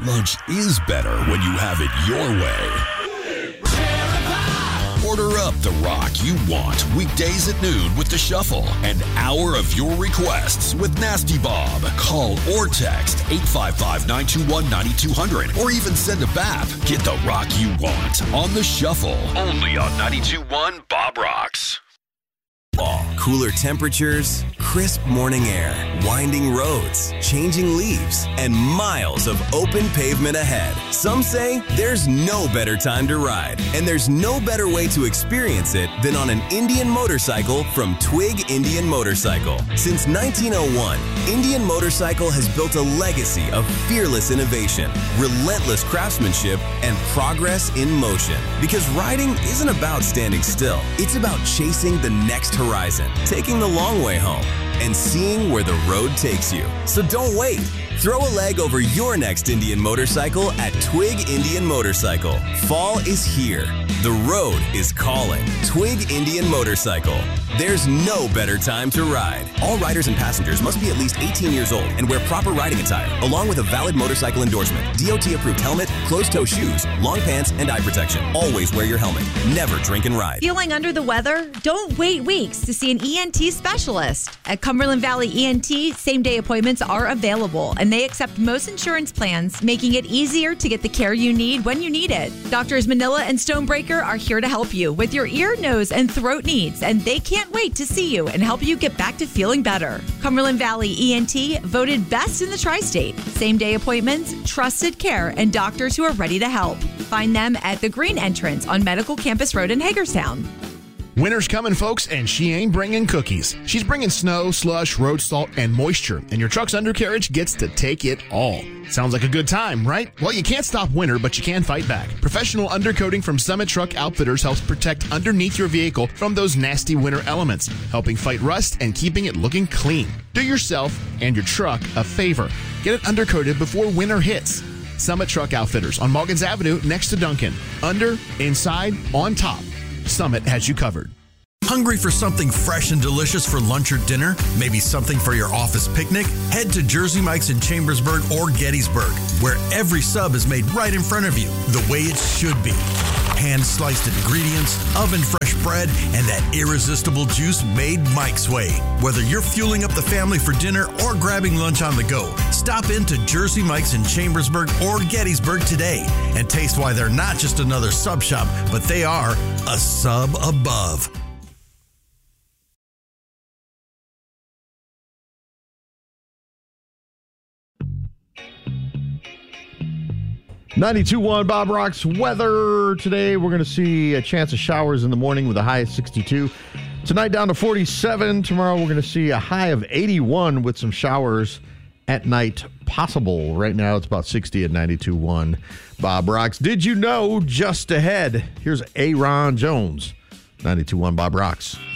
Lunch is better when you have it your way. Order up the rock you want weekdays at noon with The Shuffle. An hour of your requests with Nasty Bob. Call or text 855-921-9200 or even send a BAP. Get the rock you want on The Shuffle. Only on 92.1 Bob Rocks. Cooler temperatures, crisp morning air, winding roads, changing leaves, and miles of open pavement ahead. Some say there's no better time to ride, and there's no better way to experience it than on an Indian motorcycle from Twig Indian Motorcycle. Since 1901, Indian Motorcycle has built a legacy of fearless innovation, relentless craftsmanship, and progress in motion. Because riding isn't about standing still. It's about chasing the next horizon, taking the long way home, and seeing where the road takes you. So don't wait. Throw a leg over your next Indian motorcycle at Twig Indian Motorcycle. Fall is here. The road is calling. Twig Indian Motorcycle. There's no better time to ride. All riders and passengers must be at least 18 years old and wear proper riding attire, along with a valid motorcycle endorsement, DOT-approved helmet, closed-toe shoes, long pants, and eye protection. Always wear your helmet. Never drink and ride. Feeling under the weather? Don't wait weeks to see an ENT specialist. At Cumberland Valley ENT, same-day appointments are available, and they accept most insurance plans, making it easier to get the care you need when you need it. Doctors Manila and Stonebreaker are here to help you with your ear, nose, and throat needs, and they can't wait to see you and help you get back to feeling better. Cumberland Valley ENT, voted best in the tri-state. Same-day appointments, trusted care, and doctors who are ready to help. Find them at the Green Entrance on Medical Campus Road in Hagerstown. Winter's coming, folks, and she ain't bringing cookies. She's bringing snow, slush, road salt, and moisture, and your truck's undercarriage gets to take it all. Sounds like a good time, right? Well, you can't stop winter, but you can fight back. Professional undercoating from Summit Truck Outfitters helps protect underneath your vehicle from those nasty winter elements, helping fight rust and keeping it looking clean. Do yourself and your truck a favor. Get it undercoated before winter hits. Summit Truck Outfitters on Muggins Avenue next to Duncan. Under, inside, on top. Summit has you covered. Hungry for something fresh and delicious for lunch or dinner? Maybe something for your office picnic? Head to Jersey Mike's in Chambersburg or Gettysburg, where every sub is made right in front of you, the way it should be. Hand-sliced ingredients, oven-fresh bread, and that irresistible juice made Mike's way. Whether you're fueling up the family for dinner or grabbing lunch on the go, stop into Jersey Mike's in Chambersburg or Gettysburg today and taste why they're not just another sub shop, but they are a sub above. .92.1 Bob Rocks weather. Today we're going to see a chance of showers in the morning with a high of 62. Tonight down to 47. Tomorrow we're going to see a high of 81 with some showers at night possible. Right now it's about 60 at 92.1 Bob Rocks. Did you know? Just ahead, here's Aaron Jones. 92.1 Bob Rocks.